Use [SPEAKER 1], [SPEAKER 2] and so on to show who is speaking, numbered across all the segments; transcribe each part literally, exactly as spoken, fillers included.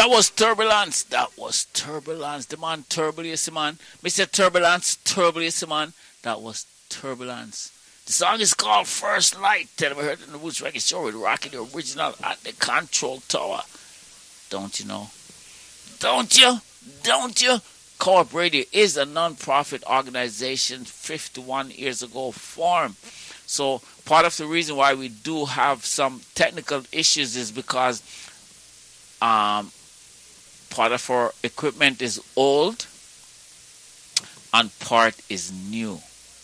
[SPEAKER 1] That was turbulence. That was turbulence. The man turbulence, man. Mister Turbulence, turbulence, man. That was turbulence. The song is called First Light. Tell them I heard it in the Roots Reggae Show with Rocky the Original at the Control Tower. Don't you know? Don't you? Don't you? Co-op Radio is a non-profit organization fifty-one years ago formed. So part of the reason why we do have some technical issues is because um, part of our equipment is old and part is new.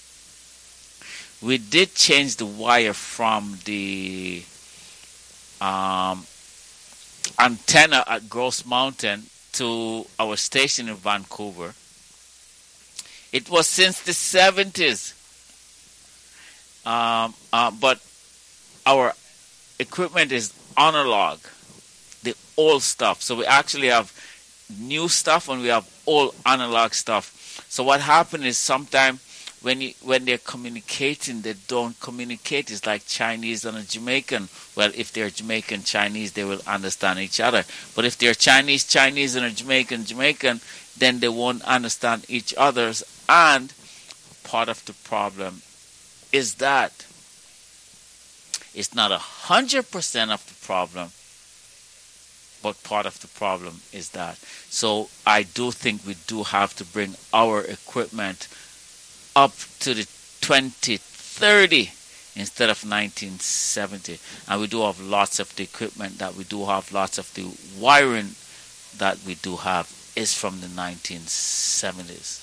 [SPEAKER 1] We did change the wire from the um, antenna at Grouse Mountain to our station in Vancouver. It was since the seventies. Um, uh, but our equipment is analog, the old stuff. So we actually have new stuff and we have old analog stuff. So what happened is sometimes when you, when they're communicating, they don't communicate. It's like Chinese and a Jamaican. Well, if they're Jamaican Chinese, they will understand each other. But if they're Chinese Chinese and a Jamaican Jamaican, then they won't understand each other's. And part of the problem is that it's not a hundred percent of the problem, but part of the problem is that. So I do think we do have to bring our equipment up to the twenty thirty instead of nineteen seventy. And we do have lots of the equipment that we do have, lots of the wiring that we do have is from the nineteen seventies.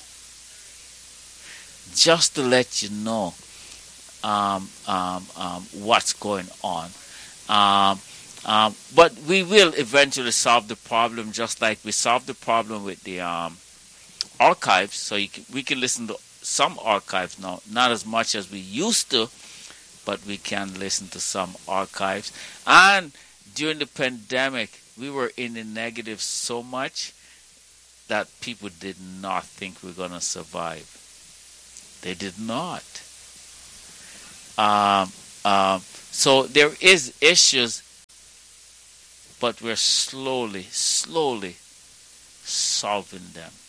[SPEAKER 1] Just to let you know um, um, um, what's going on. Um, um, but we will eventually solve the problem, just like we solved the problem with the um, archives. So you can, we can listen to some archives now, not as much as we used to, but we can listen to some archives. And during the pandemic, we were in the negative so much that people did not think we were going to survive. They did not. Um, um, so there is issues, but we're slowly, slowly solving them.